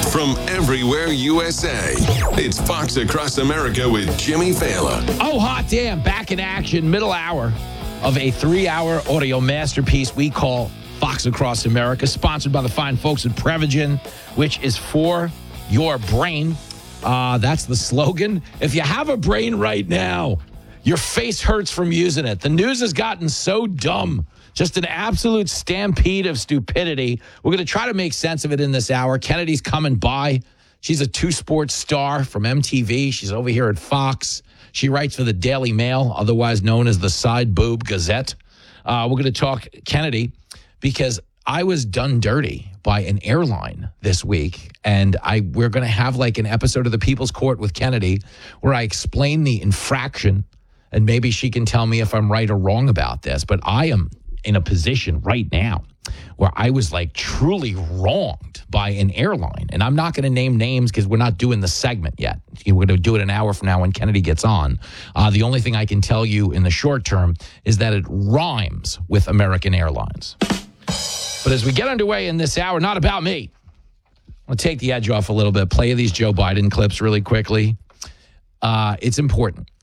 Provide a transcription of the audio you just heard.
from everywhere USA. It's Fox Across America with Jimmy Fallon. Oh, hot damn. Back in action, middle hour of a 3-hour audio masterpiece we call Fox Across America, sponsored by the fine folks at Prevagen, which is for your brain. That's the slogan. If you have a brain right now, your face hurts from using it. The news has gotten so dumb. Just an absolute stampede of stupidity. We're going to try to make sense of it in this hour. Kennedy's coming by. She's a two-sport star from MTV. She's over here at Fox. She writes for the Daily Mail, otherwise known as the Side Boob Gazette. We're going to talk Kennedy because I was done dirty by an airline this week, and we're going to have like an episode of the People's Court with Kennedy where I explain the infraction, and maybe she can tell me if I'm right or wrong about this. But I am in a position right now where I was like truly wronged by an airline. And I'm not going to name names because we're not doing the segment yet. We're going to do it an hour from now when Kennedy gets on. The only thing I can tell you in the short term is that it rhymes with American Airlines. But as we get underway in this hour, not about me, I'll take the edge off a little bit, play these Joe Biden clips really quickly. It's important.